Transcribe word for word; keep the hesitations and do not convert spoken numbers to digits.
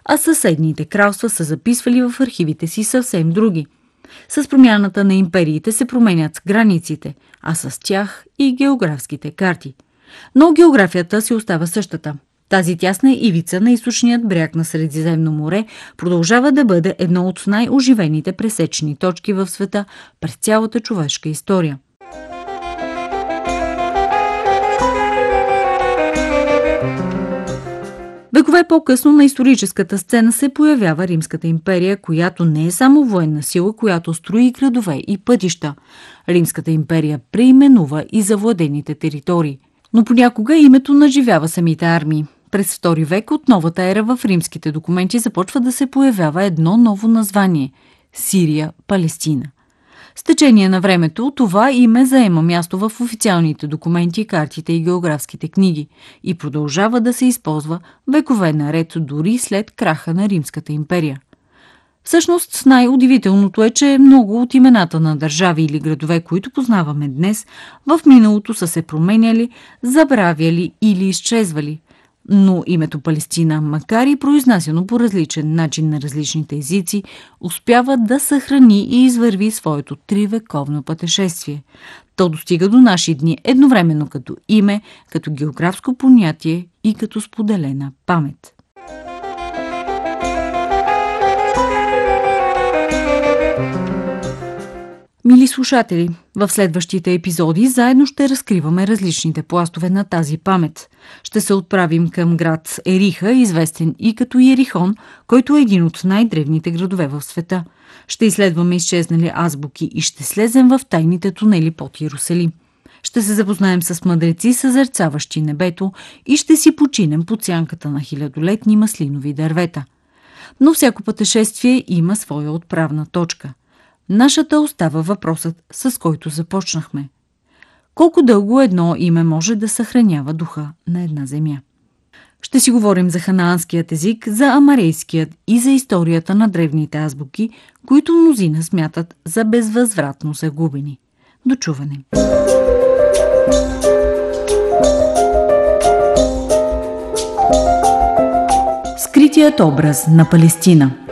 а съседните кралства са записвали в архивите си съвсем други. С промяната на империите се променят границите, а с тях и географските карти. Но географията си остава същата. Тази тясна ивица на източният бряг на Средиземно море продължава да бъде едно от най-оживените пресечни точки в света през цялата човешка история. Векове по-късно на историческата сцена се появява Римската империя, която не е само военна сила, която строи градове и пътища. Римската империя преименува и завладените територии. Но понякога името наживява самите армии. През втори век от новата ера в римските документи започва да се появява едно ново название – Сирия, Палестина. С течение на времето това име заема място в официалните документи, картите и географските книги и продължава да се използва векове наред, дори след краха на Римската империя. Всъщност най-удивителното е, че много от имената на държави или градове, които познаваме днес, в миналото са се променяли, забравяли или изчезвали. Но името Палестина, макар и произнасяно по различен начин на различните езици, успява да съхрани и извърви своето тривековно пътешествие. То достига до наши дни едновременно като име, като географско понятие и като споделена памет. Мили слушатели, в следващите епизоди заедно ще разкриваме различните пластове на тази памет. Ще се отправим към град Ериха, известен и като Йерихон, който е един от най-древните градове в света. Ще изследваме изчезнали азбуки и ще слезем в тайните тунели под Йерусалим. Ще се запознаем с мъдреци, съзерцаващи небето и ще си починем под сянката на хилядолетни маслинови дървета. Но всяко пътешествие има своя отправна точка. Нашата остава въпросът, с който започнахме. Колко дълго едно име може да съхранява духа на една земя? Ще си говорим за ханаанският език, за амарейският и за историята на древните азбуки, които мнозина смятат за безвъзвратно загубени. До чуване! Скритият образ на Палестина.